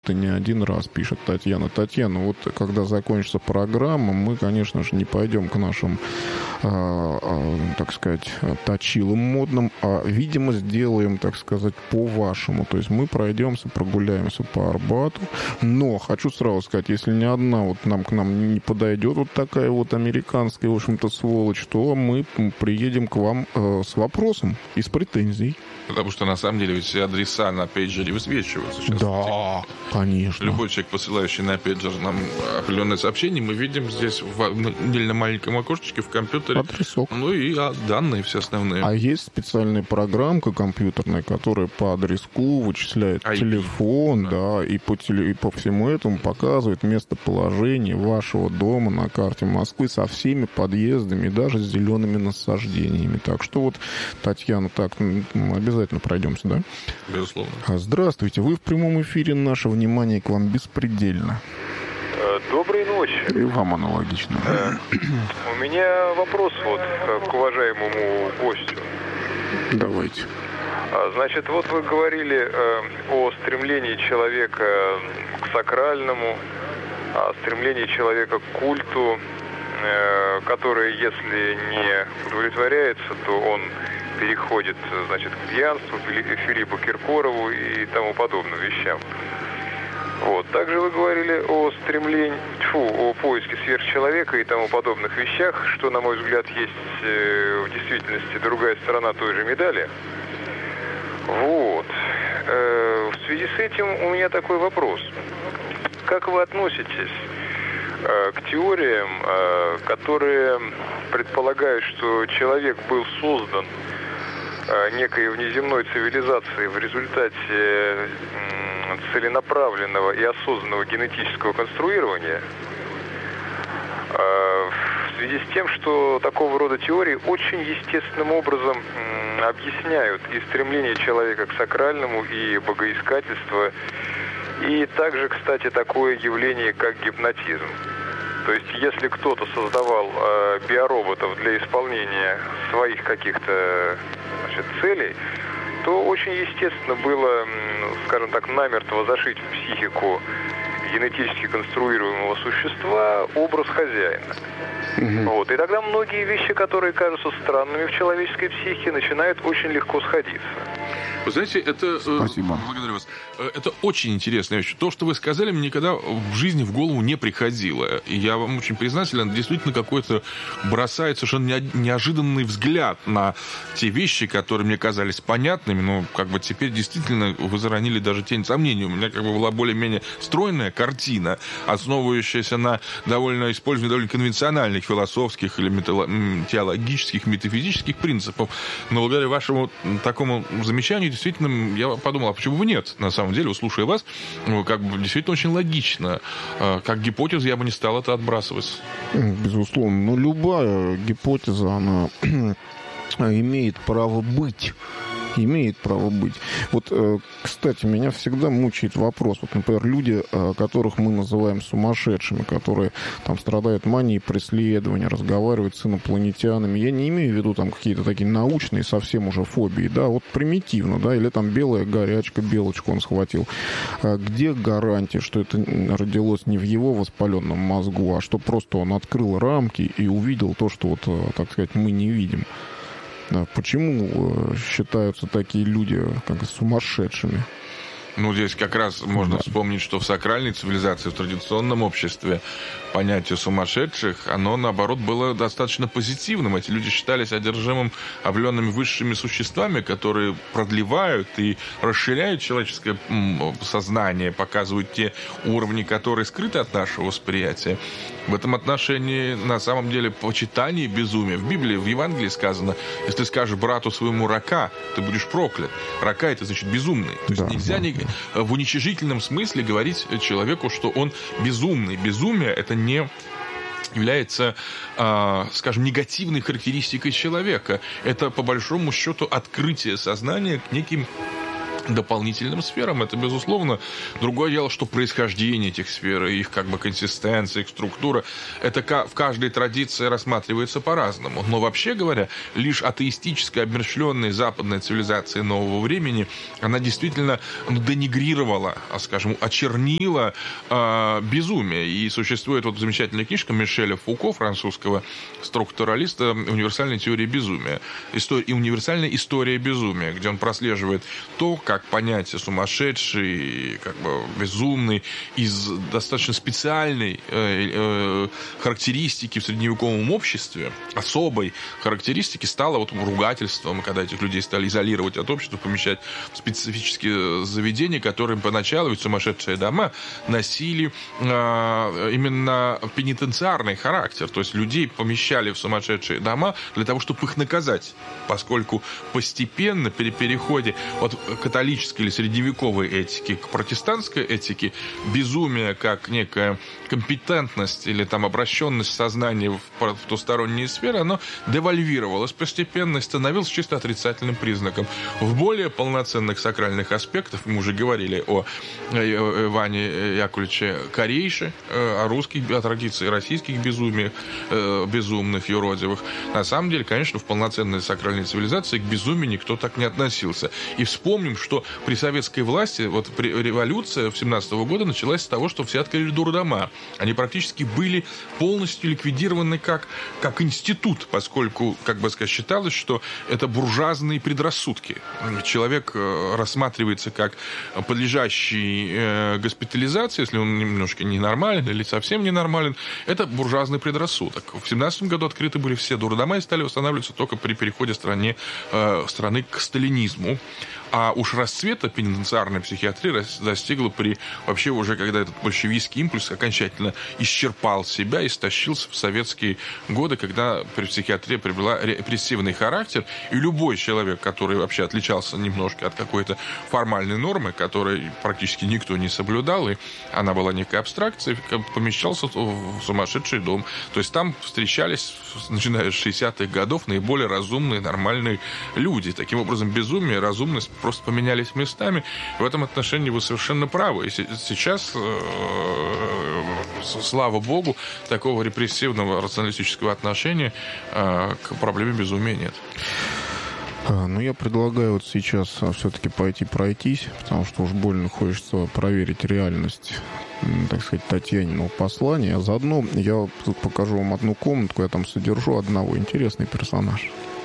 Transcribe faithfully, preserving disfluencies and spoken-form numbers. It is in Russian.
Это не один раз, пишет Татьяна. Татьяна, вот когда закончится программа, мы, конечно же, не пойдем к нашим, э, э, так сказать, точилам модным, а, видимо, сделаем, так сказать, по-вашему. То есть мы пройдемся, прогуляемся по Арбату. Но хочу сразу сказать, если ни одна вот нам к нам не подойдет вот такая вот американская, в общем-то, сволочь, то мы приедем к вам э, с вопросом и с претензией. Потому что, на самом деле, ведь все адреса на пейджере высвечиваются сейчас. Да, конечно. Любой человек, посылающий на пейджер нам определенное сообщение, мы видим здесь в отдельно маленьком окошечке в компьютере. Адресок. Ну и данные все основные. А есть специальная программка компьютерная, которая по адреску вычисляет ай пи. Телефон, да, да и, по теле, и по всему этому показывает местоположение вашего дома на карте Москвы со всеми подъездами, даже с зелеными насаждениями. Так что вот, Татьяна, так, обязательно пройдемся, да? Безусловно. Здравствуйте, вы в прямом эфире, наше внимание к вам беспредельно. Доброй ночи. И вам аналогично. У меня вопрос вот к уважаемому гостю. Давайте. Значит, вот вы говорили э, о стремлении человека к сакральному, о стремлении человека к культу, э, которое, если не удовлетворяется, то он переходит, значит, к пьянству, Филиппу Киркорову и тому подобным вещам. Вот. Также вы говорили о стремлении, тьфу, о поиске сверхчеловека и тому подобных вещах, что, на мой взгляд, есть э, в действительности другая сторона той же медали. Вот. Э, в связи с этим у меня такой вопрос. Как вы относитесь э, к теориям, э, которые предполагают, что человек был создан э, некой внеземной цивилизацией в результате э, целенаправленного и осознанного генетического конструирования, э, в связи с тем, что такого рода теории очень естественным образом э, объясняют и стремление человека к сакральному, и богоискательство, и также, кстати, такое явление, как гипнотизм. То есть, если кто-то создавал э, биороботов для исполнения своих каких-то, значит, целей, то очень естественно было, скажем так, намертво зашить в психику генетически конструируемого существа образ хозяина. Mm-hmm. Вот. И тогда многие вещи, которые кажутся странными в человеческой психике, начинают очень легко сходиться. Вы знаете, это... Спасибо. Благодарю вас. Это очень интересная вещь. То, что вы сказали, мне никогда в жизни в голову не приходило. И я вам очень признателен. Действительно, какой-то бросает совершенно неожиданный взгляд на те вещи, которые мне казались понятными. Но как бы теперь действительно вы заронили даже тень сомнений. У меня как бы была более-менее стройная картина, основывающаяся на довольно использовании довольно конвенциональных философских или метало- теологических, метафизических принципов. Но благодаря вашему такому замечанию действительно, я подумал, а почему бы нет? На самом деле, слушая вас, как бы действительно очень логично. Как гипотезу я бы не стал это отбрасывать. Безусловно. Но любая гипотеза, она имеет право быть. Имеет право быть. Вот, кстати, меня всегда мучает вопрос. Вот, например, люди, которых мы называем сумасшедшими, которые там страдают манией преследования, разговаривают с инопланетянами. Я не имею в виду там какие-то такие научные совсем уже фобии, да, вот примитивно, да, или там белая горячка, белочку он схватил. Где гарантия, что это родилось не в его воспаленном мозгу, а что просто он открыл рамки и увидел то, что вот, так сказать, мы не видим? Почему считаются такие люди как сумасшедшими? Ну, здесь как раз можно да. вспомнить, что в сакральной цивилизации, в традиционном обществе понятие сумасшедших, оно, наоборот, было достаточно позитивным. Эти люди считались одержимым определенными высшими существами, которые продлевают и расширяют человеческое сознание, показывают те уровни, которые скрыты от нашего восприятия. В этом отношении, на самом деле, почитание безумия. В Библии, в Евангелии сказано, если ты скажешь брату своему рака, ты будешь проклят. Рака — это значит безумный. То есть да, нельзя да. ни, в уничижительном смысле говорить человеку, что он безумный. Безумие — это не является, э, скажем, негативной характеристикой человека. Это, по большому счету, открытие сознания к неким дополнительным сферам. Это, безусловно, другое дело, что происхождение этих сфер, их как бы консистенция, их структура, это в каждой традиции рассматривается по-разному. Но вообще говоря, лишь атеистическая, обмерщвленная западная цивилизация нового времени, она действительно денигрировала, скажем, очернила э, безумие. И существует вот замечательная книжка Мишеля Фуко, французского структуралиста, «Универсальная теория безумия» история, и «Универсальная история безумия», где он прослеживает то, как понятие сумасшедший, как бы безумный из достаточно специальной э, э, характеристики в средневековом обществе, особой характеристики, стало вот ругательством, когда этих людей стали изолировать от общества, помещать в специфические заведения, которые поначалу, ведь сумасшедшие дома, носили э, именно пенитенциарный характер, то есть людей помещали в сумасшедшие дома для того, чтобы их наказать, поскольку постепенно при переходе от католической или средневековой этики к протестантской этике безумие как некая компетентность или там обращенность сознания в потусторонние сферы, оно девальвировалось постепенно и становилось чисто отрицательным признаком. В более полноценных сакральных аспектах, мы уже говорили о Иване Яковлевиче Корейше, о русских, о традиции российских безумиях, безумных, юродивых. На самом деле, конечно, в полноценной сакральной цивилизации к безумию никто так не относился. И вспомним, что при советской власти, вот при революция семнадцатого года началась с того, что все открыли дурдома. Они практически были полностью ликвидированы как, как институт, поскольку, как бы сказать, считалось, что это буржуазные предрассудки. Человек рассматривается как подлежащий госпитализации, если он немножко ненормален или совсем ненормален. Это буржуазный предрассудок. В семнадцатом году открыты были все дурдома и стали восстанавливаться только при переходе стране, страны к сталинизму. А уж расцвета пенитенциарной психиатрии достигла при вообще уже, когда этот большевистский импульс окончательно исчерпал себя, истощился в советские годы, когда психиатрия приобрела репрессивный характер, и любой человек, который вообще отличался немножко от какой-то формальной нормы, которой практически никто не соблюдал, и она была некой абстракцией, помещался в сумасшедший дом. То есть там встречались, начиная с шестидесятых годов, наиболее разумные, нормальные люди. Таким образом, безумие и разумность просто поменялись местами. В этом отношении вы совершенно правы. И сейчас, слава богу, такого репрессивного рационалистического отношения к проблеме безумия нет. Ну, я предлагаю вот сейчас все-таки пойти пройтись, потому что уж больно хочется проверить реальность, так сказать, Татьяниного послания. А заодно я тут покажу вам одну комнатку, я там содержу одного. Интересный персонаж.